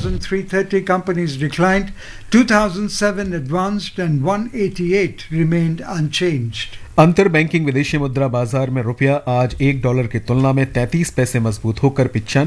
2,330 companies declined, 2,007 advanced and 188 remained unchanged. अंतर banking विदेशी मुद्रा बाजार में रुपया आज $1 की तुलना में 33 पैसे मजबूत होकर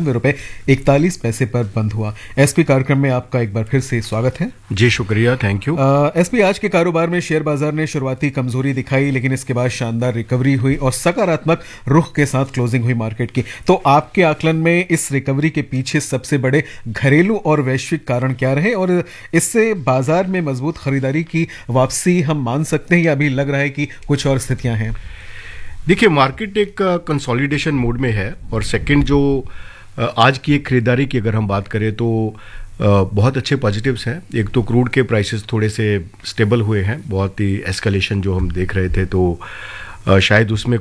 ₹95.41 पर बंद हुआ। एसपी कार्यक्रम में आपका एक बार फिर से स्वागत है। जी शुक्रिया, थैंक यू। एसपी, आज के कारोबार में शेयर बाजार ने शुरुआती कमजोरी दिखाई, लेकिन इसके बाद शानदार रिकवरी हुई और सकारात्मक रुख के साथ क्लोजिंग हुई मार्केट की। तो आपके आकलन में इस रिकवरी के पीछे सबसे बड़े घरेलू और वैश्विक कारण क्या रहे और इससे बाजार में मजबूत खरीदारी की वापसी हम मान सकते हैं या अभी लग रहा है कि कुछ और स्थितियां हैं? देखिए, मार्केट एक कंसोलिडेशन मोड में है और सेकंड जो आज की एक खरीदारी की अगर हम बात करें तो बहुत अच्छे पॉजिटिव्स हैं। एक तो क्रूड के प्राइसेस थोड़े से स्टेबल हुए हैं, बहुत ही एस्केलेशन जो हम देख रहे थे तो शायद उसमें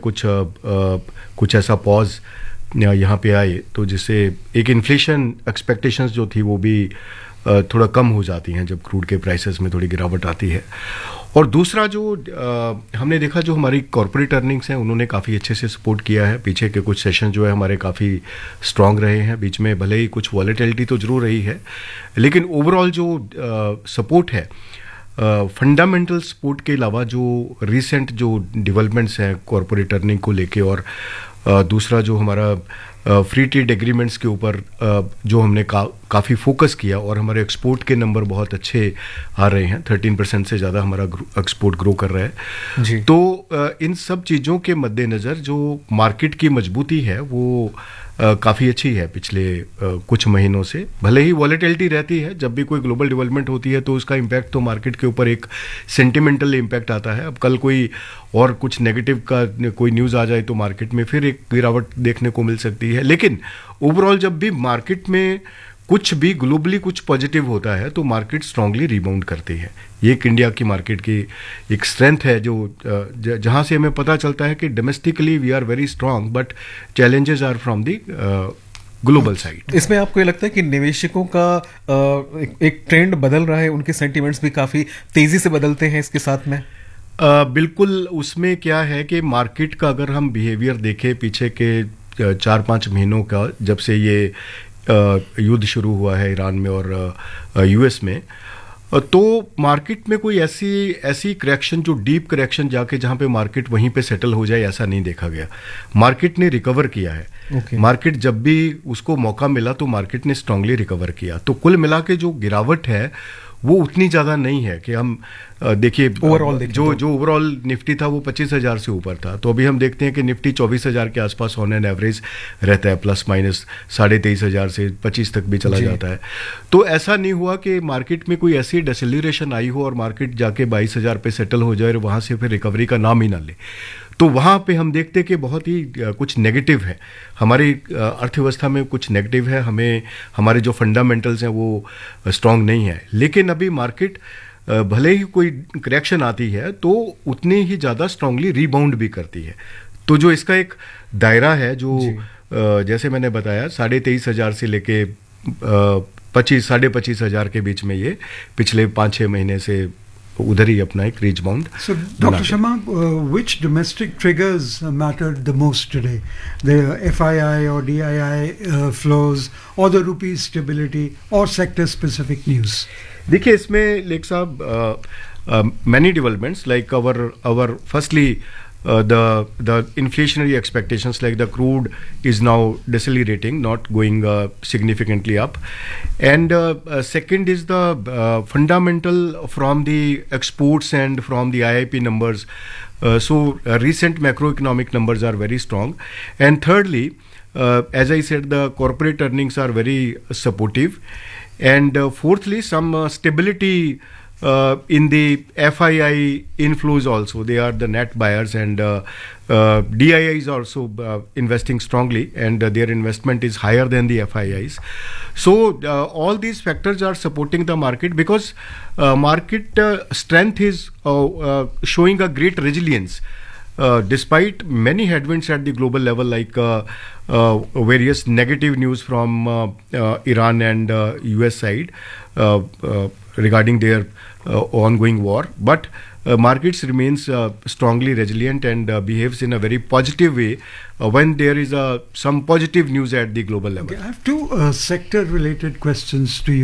कुछ ऐसा पॉज यहाँ पे आए तो जिससे एक इन्फ्लेशन एक्सपेक्टेशंस जो थी वो भी थोड़ा कम हो जाती हैं जब क्रूड के प्राइसेस में थोड़ी गिरावट आती है। और दूसरा जो हमने देखा, जो हमारी कॉर्पोरेट अर्निंग्स हैं उन्होंने काफ़ी अच्छे से सपोर्ट किया है। पीछे के कुछ सेशन जो है हमारे काफ़ी स्ट्रांग रहे हैं, बीच में भले ही कुछ वॉलेटिलिटी तो जरूर रही है, लेकिन ओवरऑल जो सपोर्ट है, फंडामेंटल सपोर्ट के अलावा जो रिसेंट जो डेवलपमेंट्स हैं कॉर्पोरेट अर्निंग को लेके और दूसरा जो हमारा फ्री ट्रेड एग्रीमेंट्स के ऊपर जो हमने काफ़ी फोकस किया और हमारे एक्सपोर्ट के नंबर बहुत अच्छे आ रहे हैं, 13% से ज़्यादा हमारा एक्सपोर्ट ग्रो कर रहा है जी। तो इन सब चीज़ों के मद्देनज़र जो मार्केट की मजबूती है वो काफ़ी अच्छी है पिछले कुछ महीनों से। भले ही वॉलेटिलिटी रहती है, जब भी कोई ग्लोबल डेवलपमेंट होती है तो उसका इम्पैक्ट तो मार्केट के ऊपर एक सेंटिमेंटल इम्पैक्ट आता है। अब कल कोई और कुछ नेगेटिव का कोई न्यूज़ आ जाए तो मार्केट में फिर एक गिरावट देखने को मिल सकती है, लेकिन ओवरऑल जब भी मार्केट में कुछ भी ग्लोबली कुछ पॉजिटिव होता है तो मार्केट स्ट्रांगली रिबाउंड करती है। ये एक इंडिया की मार्केट की एक स्ट्रेंथ है जो जहां से हमें पता चलता है कि domestically we are very strong but challenges are from the global side. इसमें आपको ये लगता है कि निवेशकों का एक ट्रेंड बदल रहा है, उनके सेंटिमेंट्स भी काफी तेजी से बदलते हैं इसके साथ में? बिल्कुल। उसमें क्या है कि मार्केट का अगर हम बिहेवियर देखें पीछे के 4-5 महीनों का, जब से ये युद्ध शुरू हुआ है ईरान में और यूएस में, तो मार्केट में कोई ऐसी करेक्शन जो डीप करेक्शन जाके जहां पे मार्केट वहीं पे सेटल हो जाए ऐसा नहीं देखा गया। मार्केट ने रिकवर किया है। मार्केट जब भी उसको मौका मिला तो मार्केट ने स्ट्रांगली रिकवर किया। तो कुल मिला के जो गिरावट है वो उतनी ज़्यादा नहीं है कि हम देखिए ओवरऑल जो ओवरऑल निफ्टी था वो 25,000 से ऊपर था, तो अभी हम देखते हैं कि निफ्टी 24,000 के आसपास ऑन एन एवरेज रहता है, प्लस माइनस 23,500 से 25 तक भी चला जाता है। तो ऐसा नहीं हुआ कि मार्केट में कोई ऐसी डिसलिरेशन आई हो और मार्केट जाके 22,000 पे सेटल हो जाए और वहाँ से फिर रिकवरी का नाम ही ना ले। तो वहाँ पे हम देखते हैं कि बहुत ही कुछ नेगेटिव है, हमारी अर्थव्यवस्था में कुछ नेगेटिव है, हमें हमारे जो फंडामेंटल्स हैं वो स्ट्रांग नहीं है। लेकिन अभी मार्केट भले ही कोई करेक्शन आती है तो उतनी ही ज़्यादा स्ट्रांगली रिबाउंड भी करती है। तो जो इसका एक दायरा है जो जैसे मैंने बताया 23,500 से लेके 25,000 के बीच में ये पिछले 5-6 महीने से उधर ही अपना एक reach bound. So, Dr. Sharma, which domestic triggers matter the most today? The FII or DII flows, or the rupee stability, or sector-specific news? देखिए, इसमें लेक साहब many developments like our firstly the inflationary expectations, like the crude is now decelerating, not going significantly up, and second is the fundamental from the exports and from the IIP numbers. So recent macroeconomic numbers are very strong, and thirdly, as I said, the corporate earnings are very supportive, and fourthly, some stability in the FII inflows also. They are the net buyers, and DII is also investing strongly, and their investment is higher than the FIIs. So all these factors are supporting the market because market strength is showing a great resilience. Despite many headwinds at the global level, like various negative news from Iran and US side regarding their ongoing war, but markets remains strongly resilient and behaves in a very positive way when there is some positive news at the global level. Okay, I have two sector related questions to you.